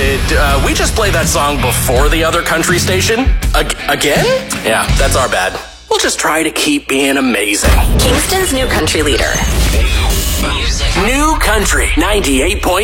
Did we just play that song before the other country station? Again? Yeah, that's our bad. We'll just try to keep being amazing. Kingston's new country leader. New Country 98.9.